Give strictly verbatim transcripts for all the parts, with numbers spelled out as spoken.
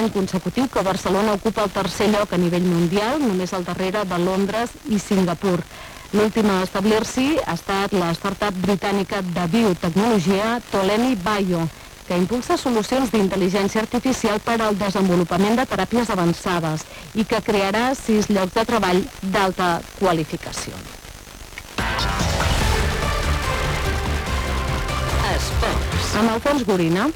any consecutiu que Barcelona ocupa el tercer lloc a nivell mundial, només al darrere de Londres i Singapur. L'última a establir-s'hi ha estat la startup britànica de biotecnologia Tolemi Bio, que impulsa solucions d'intel·ligència artificial per al desenvolupament de teràpies avançades i que crearà sis llocs de treball d'alta qualificació. Esports. Amb Alfons Gorina.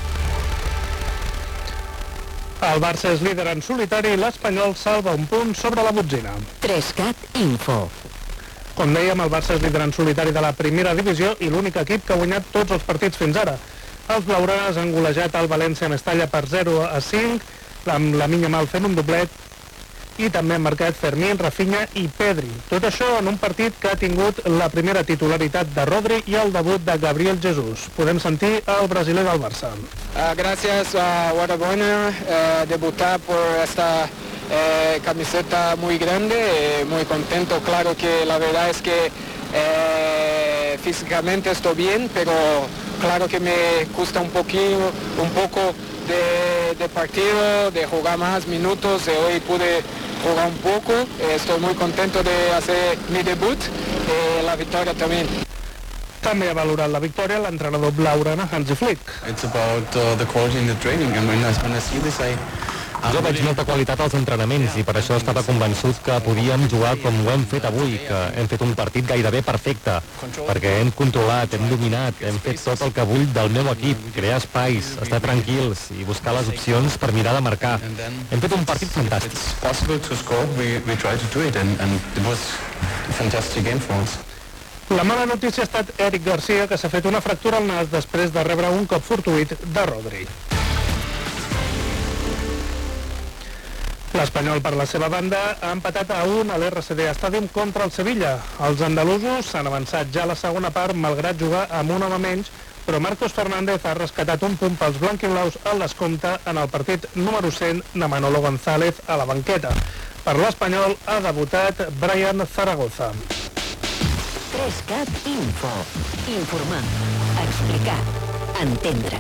El Barça és líder en solitari i l'Espanyol salva un punt sobre la botzina. Trescat Info. Com dèiem, el Barça és líder en solitari de la primera divisió i l'únic equip que ha guanyat tots els partits fins ara. Els blaugranes han golejat el València Mestalla per zero a cinc, amb la Lamine Yamal fent un doblet, i també han marcat Fermín, Rafinha i Pedri. Tot això en un partit que ha tingut la primera titularitat de Rodri i el debut de Gabriel Jesús. Podem sentir el brasiler del Barça. Uh, gracias, uh, enhorabuena, uh, debutar por esta uh, camiseta muy grande, eh, muy contento. Claro que la verdad es que eh, físicamente estoy bien, pero claro que me cuesta un poquito, un poco de, de partido, de jugar más minutos. Eh, hoy pude jugar un poco, eh, estoy muy contento de hacer mi debut, eh, la victoria también. També ha valorat la victòria l'entrenador blaugrana Hansi Flick. It's about uh, the quality in the training, and when I, when I see this, I... Jo veig molta qualitat als entrenaments i per això estava convençut que podíem jugar com ho hem fet avui, que hem fet un partit gairebé perfecte, perquè hem controlat, hem dominat, hem fet tot el que vull del meu equip, crear espais, estar tranquils i buscar les opcions per mirar de marcar. Hem fet un partit fantàstic. It's possible to score, we, we tried to do it, and, and it was a fantastic game for us. La mala notícia ha estat Eric Garcia, que s'ha fet una fractura al nas després de rebre un cop fortuït de Rodri. L'Espanyol, per la seva banda, ha empatat a un a l'R C D Stadium contra el Sevilla. Els andalusos s'han avançat ja a la segona part, malgrat jugar amb un home menys, però Marcos Fernández ha rescatat un punt pels blanquiblaus al descompte en el partit número cent de Manolo González a la banqueta. Per l'Espanyol ha debutat Brian Zaragoza. Trescat Info. Informar, explicar, entendre.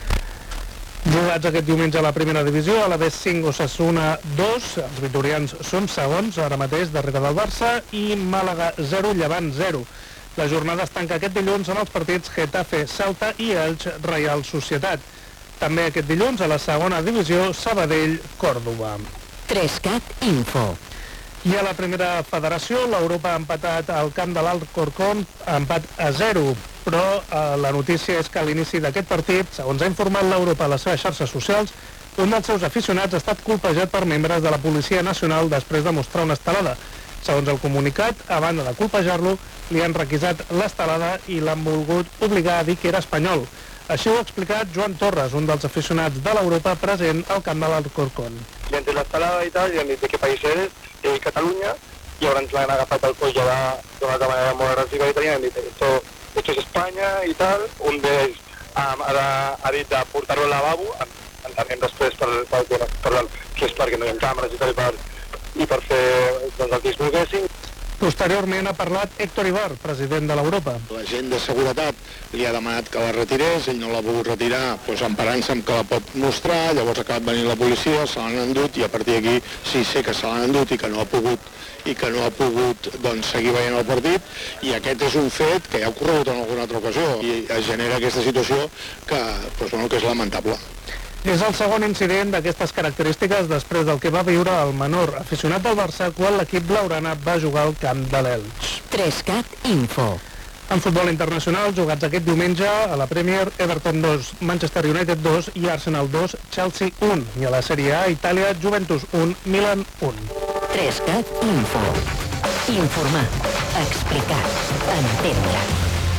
Jugats aquest diumenge a la primera divisió, a la B cinc Osasuna dos, els vitorians són segons, ara mateix darrere del Barça, i Màlaga zero, Llevant zero. La jornada es tanca aquest dilluns en els partits Getafe, Celta i Elx, Reial Societat. També aquest dilluns a la segona divisió, Sabadell, Còrdova. Trescat Info. I a la primera federació, l'Europa ha empatat al camp de l'Alcorcón, empat a zero, però eh, la notícia és que a l'inici d'aquest partit, segons ha informat l'Europa a les seves xarxes socials, un dels seus aficionats ha estat colpejat per membres de la Policia Nacional després de mostrar una estelada. Segons el comunicat, a banda de colpejar-lo, li han requisat l'estelada i l'han volgut obligar a dir que era espanyol. Així ho ha explicat Joan Torres, un dels aficionats de l'Europa present al camp de l'Alcorcón. Entre l'estelada i tal, i han dit de què país eres, eh, Catalunya, i llavors l'han agafat el coll d'una manera molt agressiva i tal, i han dit esto, esto es Espanya i tal. Un d'ells ha, ha, ha dit de portar-lo al lavabo, entenem després per, per, per, per, que és perquè no hi ha càmeres i tal, i per, i per fer doncs, el que es volguessin. Posteriorment ha parlat Héctor Ibar, president de l'Europa. La gent de seguretat li ha demanat que la retirés, ell no l'ha pogut retirar, doncs emparant-se amb que la pot mostrar, llavors ha acabat venint la policia, se l'han endut i a partir d'aquí sí sé que se l'han endut i que no ha pogut i que no ha pogut doncs, seguir veient el partit, i aquest és un fet que ja ha ocorregut en alguna altra ocasió i es genera aquesta situació que, doncs, bueno, que és lamentable. És el segon incident d'aquestes característiques després del que va viure el menor aficionat del Barça quan l'equip blaugrana va jugar al camp de l'Elx. Trescat Info. En futbol internacional, jugats aquest diumenge a la Premier, Everton dos, Manchester United dos i Arsenal dos, Chelsea un. I a la Sèrie A, Itàlia, Juventus un, Milan un. Trescat Info. Informar, explicar, entendre.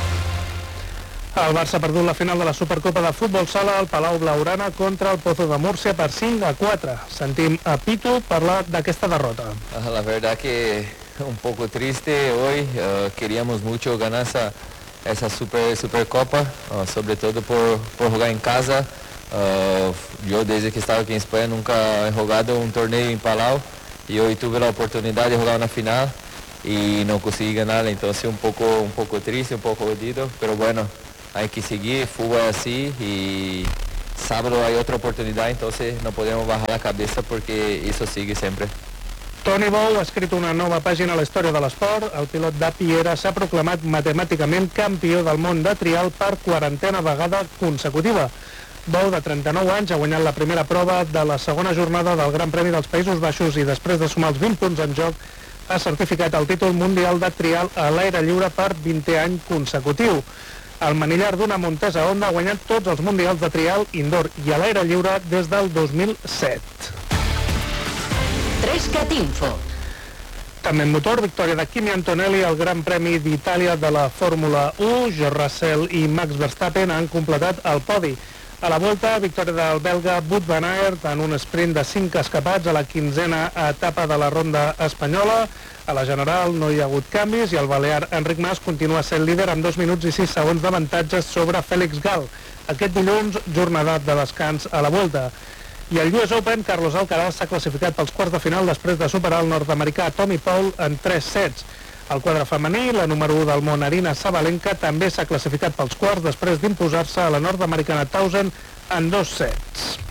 El Barça ha perdut la final de la Supercopa de Futbol Sala al Palau Blaugrana contra el Pozo de Múrcia per cinc a quatre. Sentim a Pitu parlar d'aquesta derrota. La verdad que un poco triste hoy. Uh, queríamos mucho ganar esa, esa super, Supercopa, uh, sobre todo por, por jugar en casa. Uh, yo desde que estaba aquí en España nunca he jugado un torneo en Palau y hoy tuve la oportunidad de jugar una final y no conseguí ganar, entonces un poco, un poco triste, un poco jodido, pero bueno. Hay que seguir, fútbol así y, sábado hay otra oportunidad, entonces no podemos bajar la cabeza porque eso sigue siempre. Toni Bou ha escrit una nova pàgina a la història de l'esport. El pilot d'A P I E R A s'ha proclamat matemàticament campió del món de trial per quarantena vegada consecutiva. Bou, de trenta-nou anys, ha guanyat la primera prova de la segona jornada del Gran Premi dels Països Baixos i després de sumar els vint punts en joc ha certificat el títol mundial de trial a l'aire lliure per vintè any consecutiu. El manillar d'una Montesa Honda ha guanyat tots els mundials de trial indoor i a l'aire lliure des del dos mil set. Trescat Info. També en motor, victòria de Kimi Antonelli al Gran Premi d'Itàlia de la Fórmula u. George Russell i Max Verstappen han completat el podi. A la Volta, victòria del belga Wout van Aert en un sprint de cinc escapats a la quinzena etapa de la ronda espanyola. A la general no hi ha hagut canvis i el balear Enric Mas continua sent líder amb dos minuts i sis segons d'avantatge sobre Félix Gal. Aquest dilluns, jornada de descans a la Volta. I al U S Open, Carlos Alcaraz s'ha classificat pels quarts de final després de superar el nord-americà Tommy Paul en tres sets. Al quadre femení, la número u del món, Arina Sabalenka, també s'ha classificat pels quarts després d'imposar-se a la nord-americana Townsend en dos sets.